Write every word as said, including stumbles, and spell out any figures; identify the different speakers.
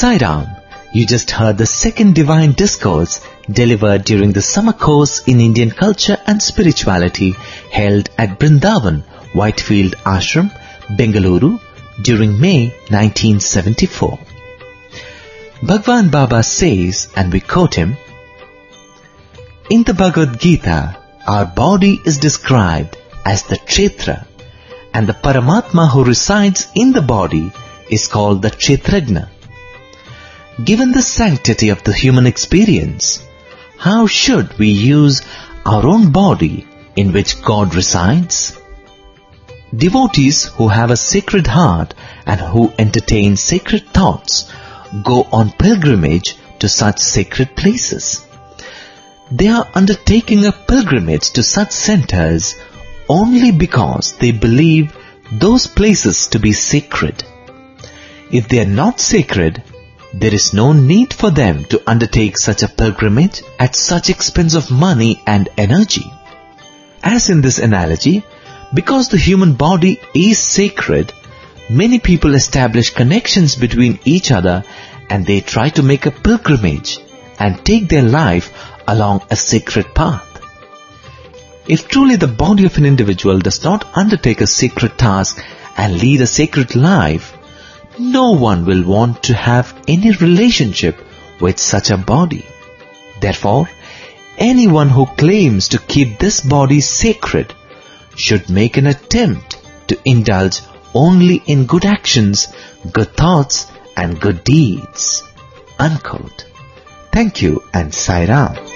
Speaker 1: Sai Ram, you just heard the second divine discourse delivered during the summer course in Indian culture and spirituality held at Brindavan, Whitefield Ashram, Bengaluru during May nineteen seventy-four. Bhagwan Baba says, and we quote him, "In the Bhagavad Gita, our body is described as the Kshetra, and the Paramatma who resides in the body is called the Kshetrajna. Given the sanctity of the human experience, how should we use our own body in which God resides? Devotees who have a sacred heart and who entertain sacred thoughts go on pilgrimage to such sacred places. They are undertaking a pilgrimage to such centers only because they believe those places to be sacred. If they are not sacred, there is no need for them to undertake such a pilgrimage at such expense of money and energy." As in this analogy, because the human body is sacred, many people establish connections between each other and they try to make a pilgrimage and take their life along a sacred path. If truly the body of an individual does not undertake a sacred task and lead a sacred life, no one will want to have any relationship with such a body. Therefore, anyone who claims to keep this body sacred should make an attempt to indulge only in good actions, good thoughts and good deeds." Unquote. Thank you and Sai Ram.